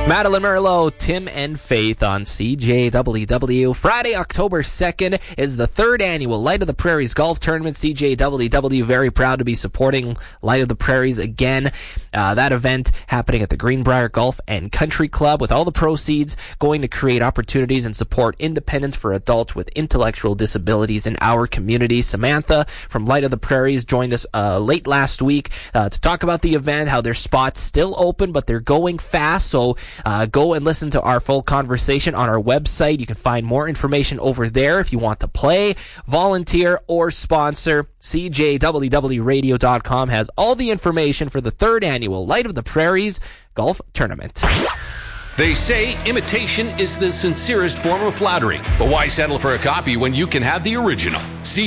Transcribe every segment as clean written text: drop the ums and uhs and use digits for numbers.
Madeline Merlot, Tim and Faith on CJWW. Friday, October 2nd is the third annual Light of the Prairies Golf Tournament. CJWW very proud to be supporting Light of the Prairies again. That event happening at the Greenbrier Golf and Country Club, with all the proceeds going to create opportunities and support independence for adults with intellectual disabilities in our community. Samantha from Light of the Prairies joined us late last week to talk about the event, how their spots still open, but they're going fast, so go and listen to our full conversation on our website. You can find more information over there if you want to play, volunteer, or sponsor. CJWWRadio.com has all the information for the third annual Light of the Prairies Golf Tournament. They say imitation is the sincerest form of flattery, but why settle for a copy when you can have the original?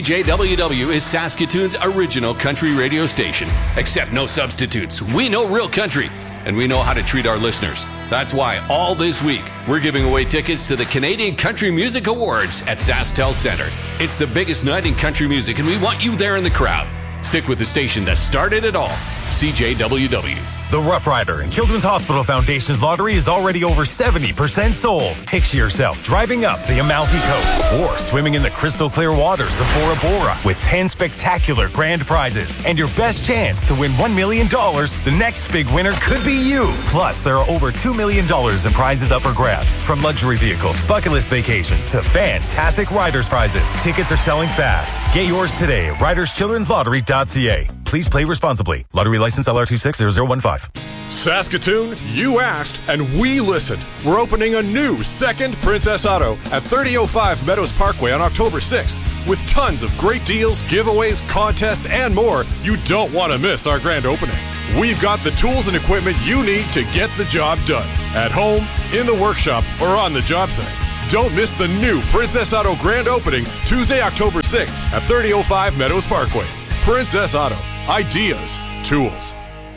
CJWW is Saskatoon's original country radio station. Accept no substitutes. We know real country, and we know how to treat our listeners. That's why all this week, we're giving away tickets to the Canadian Country Music Awards at SaskTel Centre. It's the biggest night in country music, and we want you there in the crowd. Stick with the station that started it all, CJWW. The Rough Rider and Children's Hospital Foundation's lottery is already over 70% sold. Picture yourself driving up the Amalfi Coast or swimming in the crystal clear waters of Bora Bora with 10 spectacular grand prizes and your best chance to win $1 million. The next big winner could be you. Plus, there are over $2 million in prizes up for grabs, from luxury vehicles, bucket list vacations to fantastic riders prizes. Tickets are selling fast. Get yours today at riderschildrenslottery.ca. Please play responsibly. Lottery license LR260015. Saskatoon, you asked and we listened. We're opening a new second Princess Auto at 3005 Meadows Parkway on October 6th. With tons of great deals, giveaways, contests, and more, you don't want to miss our grand opening. We've got the tools and equipment you need to get the job done. At home, in the workshop, or on the job site. Don't miss the new Princess Auto grand opening Tuesday, October 6th at 3005 Meadows Parkway. Princess Auto. Ideas. Tools.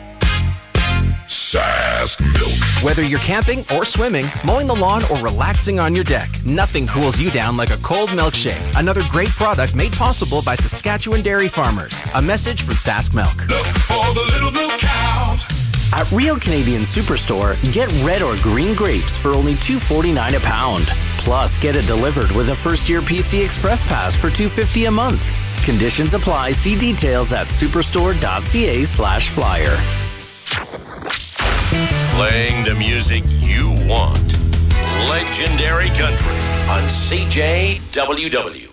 Sask Milk. Whether you're camping or swimming, mowing the lawn, or relaxing on your deck, nothing cools you down like a cold milkshake. Another great product made possible by Saskatchewan dairy farmers. A message from Sask Milk. Milk for the little milk cow. At Real Canadian Superstore, get red or green grapes for only $2.49 a pound. Plus, get it delivered with a first-year PC Express Pass for $2.50 a month. Conditions apply. See details at superstore.ca/flyer. Playing the music you want. Legendary Country on CJWW.